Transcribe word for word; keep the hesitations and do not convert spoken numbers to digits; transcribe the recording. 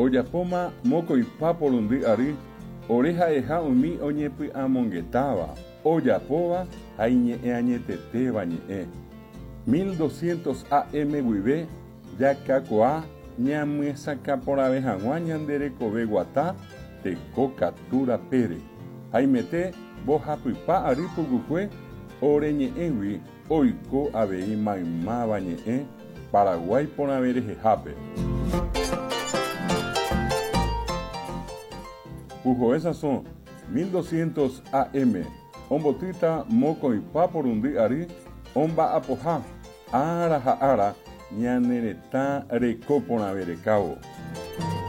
Ojapóma mokõipa porundy ary oreha'eha umi oñepy'amongetáva ojapóva ha iñe'ẽañetetéva ñe'ẽ mil doscientos A M guive jakakuaa ñamyesakaporãve hag̃ua ñande rekove guata teko katu rapére haimete mbohapypa ary pukukue oreñe'ẽgui oiko avei maymáva ñe'ẽ Paraguay porãve rehehápe. Pujoe Sasson mil doscientos A M ombotýta mokõipa porundy ary omba'apoha ára ha ára ñane retã reko porãve rekávo.